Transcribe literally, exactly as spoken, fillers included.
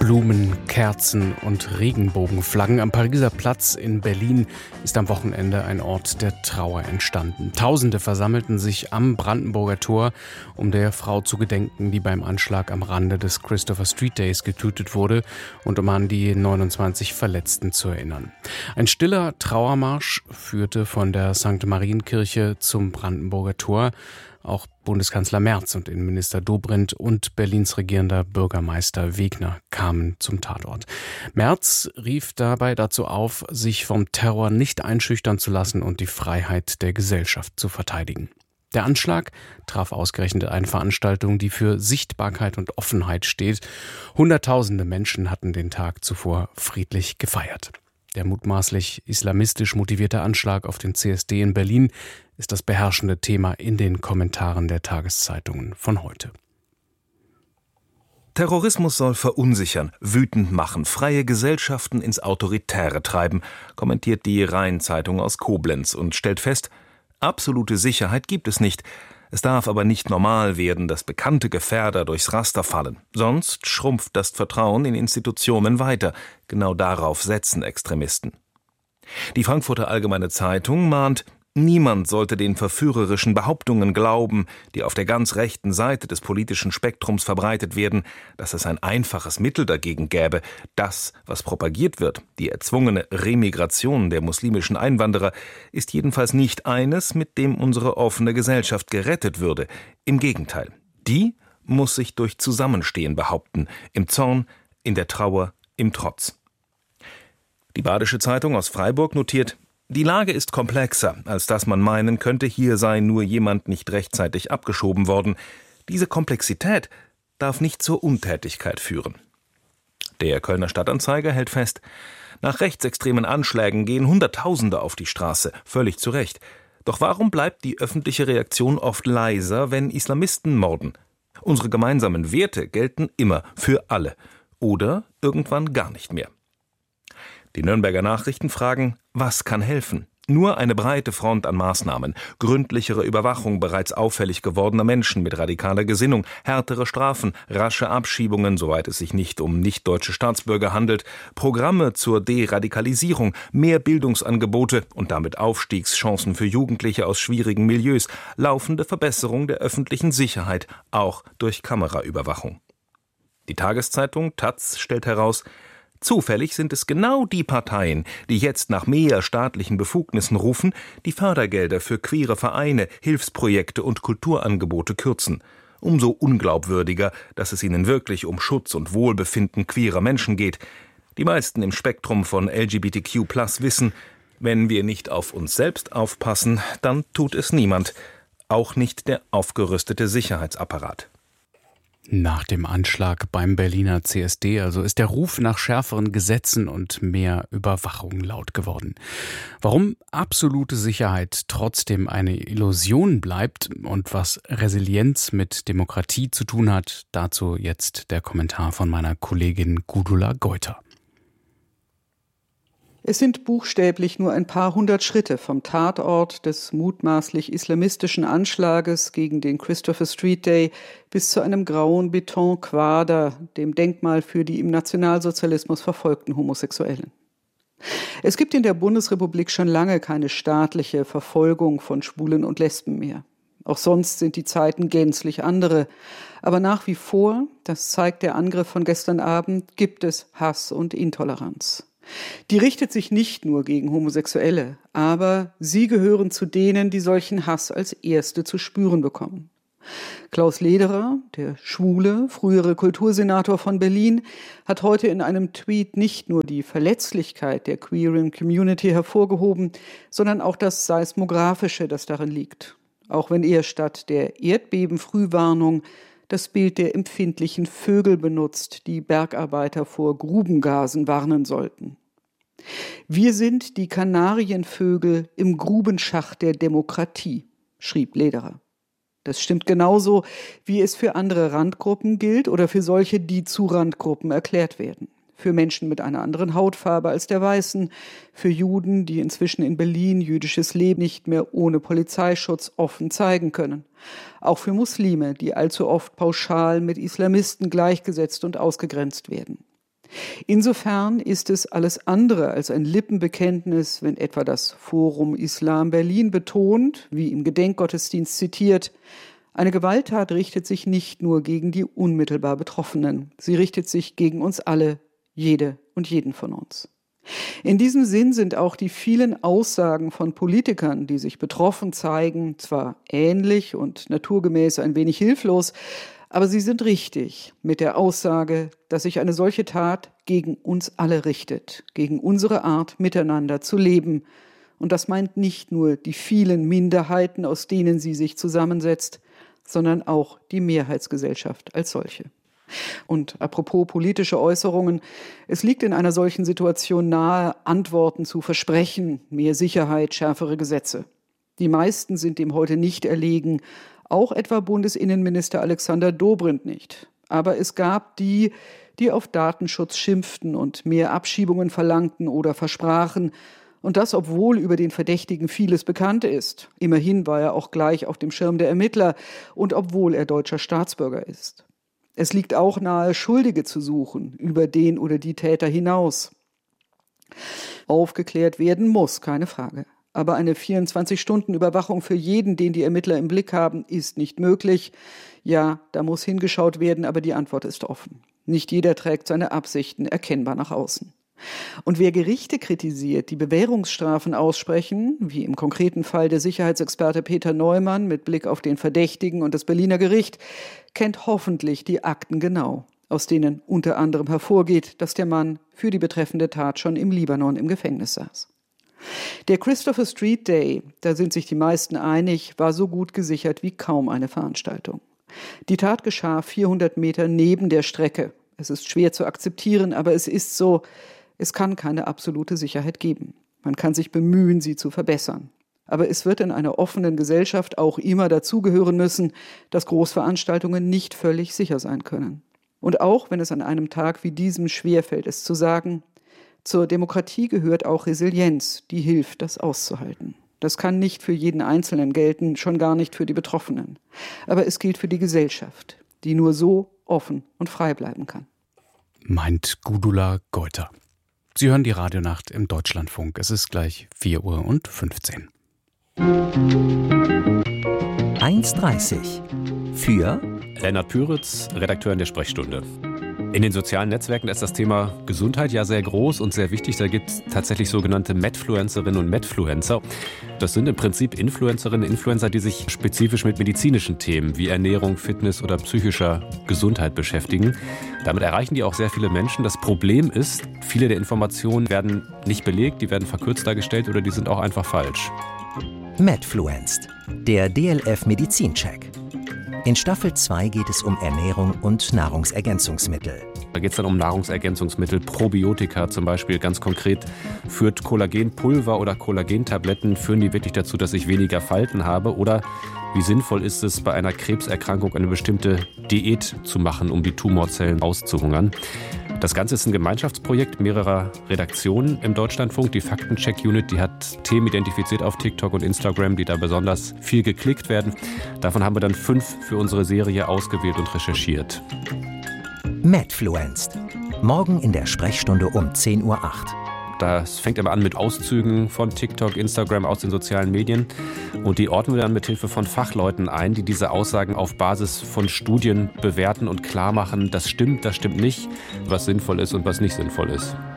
Blumen, Kerzen und Regenbogenflaggen. Am Pariser Platz in Berlin ist am Wochenende ein Ort der Trauer entstanden. Tausende versammelten sich am Brandenburger Tor, um der Frau zu gedenken, die beim Anschlag am Rande des Christopher Street Days getötet wurde, und um an die neunundzwanzig Verletzten zu erinnern. Ein stiller Trauermarsch führte von der Sankt Marienkirche zum Brandenburger Tor. Auch Bundeskanzler Merz und Innenminister Dobrindt und Berlins regierender Bürgermeister Wegner kamen zum Tatort. Merz rief dabei dazu auf, sich vom Terror nicht einschüchtern zu lassen und die Freiheit der Gesellschaft zu verteidigen. Der Anschlag traf ausgerechnet eine Veranstaltung, die für Sichtbarkeit und Offenheit steht. Hunderttausende Menschen hatten den Tag zuvor friedlich gefeiert. Der mutmaßlich islamistisch motivierte Anschlag auf den C S D in Berlin ist das beherrschende Thema in den Kommentaren der Tageszeitungen von heute. Terrorismus soll verunsichern, wütend machen, freie Gesellschaften ins Autoritäre treiben, kommentiert die Rhein-Zeitung aus Koblenz und stellt fest, absolute Sicherheit gibt es nicht. Es darf aber nicht normal werden, dass bekannte Gefährder durchs Raster fallen. Sonst schrumpft das Vertrauen in Institutionen weiter. Genau darauf setzen Extremisten. Die Frankfurter Allgemeine Zeitung mahnt, niemand sollte den verführerischen Behauptungen glauben, die auf der ganz rechten Seite des politischen Spektrums verbreitet werden, dass es ein einfaches Mittel dagegen gäbe. Das, was propagiert wird, die erzwungene Remigration der muslimischen Einwanderer, ist jedenfalls nicht eines, mit dem unsere offene Gesellschaft gerettet würde. Im Gegenteil, die muss sich durch Zusammenstehen behaupten, im Zorn, in der Trauer, im Trotz. Die Badische Zeitung aus Freiburg notiert, die Lage ist komplexer, als dass man meinen könnte, hier sei nur jemand nicht rechtzeitig abgeschoben worden. Diese Komplexität darf nicht zur Untätigkeit führen. Der Kölner Stadtanzeiger hält fest, nach rechtsextremen Anschlägen gehen Hunderttausende auf die Straße, völlig zu Recht. Doch warum bleibt die öffentliche Reaktion oft leiser, wenn Islamisten morden? Unsere gemeinsamen Werte gelten immer für alle oder irgendwann gar nicht mehr. Die Nürnberger Nachrichten fragen, was kann helfen? Nur eine breite Front an Maßnahmen, gründlichere Überwachung bereits auffällig gewordener Menschen mit radikaler Gesinnung, härtere Strafen, rasche Abschiebungen, soweit es sich nicht um nicht-deutsche Staatsbürger handelt, Programme zur Deradikalisierung, mehr Bildungsangebote und damit Aufstiegschancen für Jugendliche aus schwierigen Milieus, laufende Verbesserung der öffentlichen Sicherheit, auch durch Kameraüberwachung. Die Tageszeitung taz stellt heraus, zufällig sind es genau die Parteien, die jetzt nach mehr staatlichen Befugnissen rufen, die Fördergelder für queere Vereine, Hilfsprojekte und Kulturangebote kürzen. Umso unglaubwürdiger, dass es ihnen wirklich um Schutz und Wohlbefinden queerer Menschen geht. Die meisten im Spektrum von L G B T Q plus wissen, wenn wir nicht auf uns selbst aufpassen, dann tut es niemand, auch nicht der aufgerüstete Sicherheitsapparat. Nach dem Anschlag beim Berliner C S D also ist der Ruf nach schärferen Gesetzen und mehr Überwachung laut geworden. Warum absolute Sicherheit trotzdem eine Illusion bleibt und was Resilienz mit Demokratie zu tun hat, dazu jetzt der Kommentar von meiner Kollegin Gudula Geuter. Es sind buchstäblich nur ein paar hundert Schritte vom Tatort des mutmaßlich islamistischen Anschlages gegen den Christopher Street Day bis zu einem grauen Betonquader, dem Denkmal für die im Nationalsozialismus verfolgten Homosexuellen. Es gibt in der Bundesrepublik schon lange keine staatliche Verfolgung von Schwulen und Lesben mehr. Auch sonst sind die Zeiten gänzlich andere. Aber nach wie vor, das zeigt der Angriff von gestern Abend, gibt es Hass und Intoleranz. Die richtet sich nicht nur gegen Homosexuelle, aber sie gehören zu denen, die solchen Hass als Erste zu spüren bekommen. Klaus Lederer, der schwule, frühere Kultursenator von Berlin, hat heute in einem Tweet nicht nur die Verletzlichkeit der queeren Community hervorgehoben, sondern auch das Seismografische, das darin liegt. Auch wenn er statt der Erdbebenfrühwarnung das Bild der empfindlichen Vögel benutzt, die Bergarbeiter vor Grubengasen warnen sollten. Wir sind die Kanarienvögel im Grubenschacht der Demokratie, schrieb Lederer. Das stimmt genauso, wie es für andere Randgruppen gilt oder für solche, die zu Randgruppen erklärt werden. Für Menschen mit einer anderen Hautfarbe als der Weißen, für Juden, die inzwischen in Berlin jüdisches Leben nicht mehr ohne Polizeischutz offen zeigen können. Auch für Muslime, die allzu oft pauschal mit Islamisten gleichgesetzt und ausgegrenzt werden. Insofern ist es alles andere als ein Lippenbekenntnis, wenn etwa das Forum Islam Berlin betont, wie im Gedenkgottesdienst zitiert, eine Gewalttat richtet sich nicht nur gegen die unmittelbar Betroffenen, sie richtet sich gegen uns alle, jede und jeden von uns. In diesem Sinn sind auch die vielen Aussagen von Politikern, die sich betroffen zeigen, zwar ähnlich und naturgemäß ein wenig hilflos, aber sie sind richtig mit der Aussage, dass sich eine solche Tat gegen uns alle richtet, gegen unsere Art, miteinander zu leben. Und das meint nicht nur die vielen Minderheiten, aus denen sie sich zusammensetzt, sondern auch die Mehrheitsgesellschaft als solche. Und apropos politische Äußerungen, es liegt in einer solchen Situation nahe, Antworten zu versprechen, mehr Sicherheit, schärfere Gesetze. Die meisten sind dem heute nicht erlegen, auch etwa Bundesinnenminister Alexander Dobrindt nicht. Aber es gab die, die auf Datenschutz schimpften und mehr Abschiebungen verlangten oder versprachen. Und das, obwohl über den Verdächtigen vieles bekannt ist. Immerhin war er auch gleich auf dem Schirm der Ermittler und obwohl er deutscher Staatsbürger ist. Es liegt auch nahe, Schuldige zu suchen, über den oder die Täter hinaus. Aufgeklärt werden muss, keine Frage. Aber eine vierundzwanzig-Stunden-Überwachung für jeden, den die Ermittler im Blick haben, ist nicht möglich. Ja, da muss hingeschaut werden, aber die Antwort ist offen. Nicht jeder trägt seine Absichten erkennbar nach außen. Und wer Gerichte kritisiert, die Bewährungsstrafen aussprechen, wie im konkreten Fall der Sicherheitsexperte Peter Neumann mit Blick auf den Verdächtigen und das Berliner Gericht, kennt hoffentlich die Akten genau, aus denen unter anderem hervorgeht, dass der Mann für die betreffende Tat schon im Libanon im Gefängnis saß. Der Christopher Street Day, da sind sich die meisten einig, war so gut gesichert wie kaum eine Veranstaltung. Die Tat geschah vierhundert Meter neben der Strecke. Es ist schwer zu akzeptieren, aber es ist so, es kann keine absolute Sicherheit geben. Man kann sich bemühen, sie zu verbessern. Aber es wird in einer offenen Gesellschaft auch immer dazugehören müssen, dass Großveranstaltungen nicht völlig sicher sein können. Und auch wenn es an einem Tag wie diesem schwerfällt, es zu sagen, zur Demokratie gehört auch Resilienz, die hilft, das auszuhalten. Das kann nicht für jeden Einzelnen gelten, schon gar nicht für die Betroffenen. Aber es gilt für die Gesellschaft, die nur so offen und frei bleiben kann. Meint Gudula Geuter. Sie hören die Radionacht im Deutschlandfunk. Es ist gleich vier Uhr fünfzehn. eins dreißig für Lennart Püritz, Redakteur in der Sprechstunde. In den sozialen Netzwerken ist das Thema Gesundheit ja sehr groß und sehr wichtig. Da gibt es tatsächlich sogenannte Medfluencerinnen und Medfluencer. Das sind im Prinzip Influencerinnen und Influencer, die sich spezifisch mit medizinischen Themen wie Ernährung, Fitness oder psychischer Gesundheit beschäftigen. Damit erreichen die auch sehr viele Menschen. Das Problem ist, viele der Informationen werden nicht belegt, die werden verkürzt dargestellt oder die sind auch einfach falsch. Medfluenced, der D L F Medizincheck. In Staffel zwei geht es um Ernährung und Nahrungsergänzungsmittel. Da geht es dann um Nahrungsergänzungsmittel, Probiotika zum Beispiel. Ganz konkret führt Kollagenpulver oder Kollagentabletten, führen die wirklich dazu, dass ich weniger Falten habe? Oder wie sinnvoll ist es, bei einer Krebserkrankung eine bestimmte Diät zu machen, um die Tumorzellen auszuhungern? Das Ganze ist ein Gemeinschaftsprojekt mehrerer Redaktionen im Deutschlandfunk. Die Faktencheck-Unit, die hat Themen identifiziert auf TikTok und Instagram, die da besonders viel geklickt werden. Davon haben wir dann fünf für unsere Serie ausgewählt und recherchiert. Medfluenced. Morgen in der Sprechstunde um zehn Uhr acht. Das fängt immer an mit Auszügen von TikTok, Instagram, aus den sozialen Medien. Und die ordnen wir dann mit Hilfe von Fachleuten ein, die diese Aussagen auf Basis von Studien bewerten und klar machen, das stimmt, das stimmt nicht, was sinnvoll ist und was nicht sinnvoll ist.